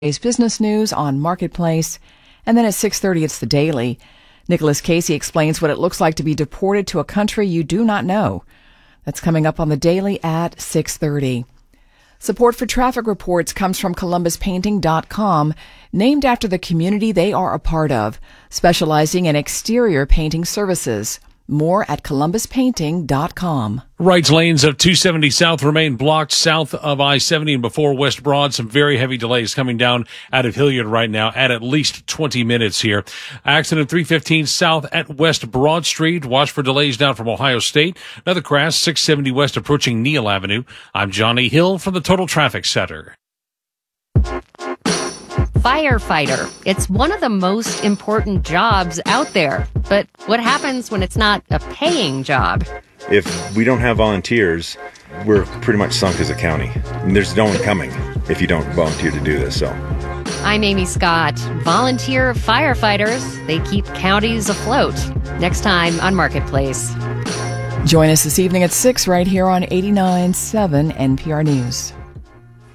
Today's business news on Marketplace. And then at 6:30, it's the Daily. Nicholas Casey explains what it looks like to be deported to a country you do not know. That's coming up on the Daily at 6:30. Support for traffic reports comes from ColumbusPainting.com, named after the community they are a part of, specializing in exterior painting services. More at ColumbusPainting.com. Right lanes of 270 South remain blocked south of I-70 and before West Broad. Some very heavy delays coming down out of Hilliard right now at least 20 minutes here. Accident 315 South at West Broad Street. Watch for delays down from Ohio State. Another crash 670 West approaching Neal Avenue. I'm Johnny Hill from the Total Traffic Center. Firefighter. It's one of the most important jobs out there. But what happens when it's not a paying job? If we don't have volunteers, we're pretty much sunk as a county. And there's no one coming if you don't volunteer to do this. So, I'm Amy Scott. Volunteer firefighters. They keep counties afloat. Next time on Marketplace. Join us this evening at 6 right here on 89.7 NPR News.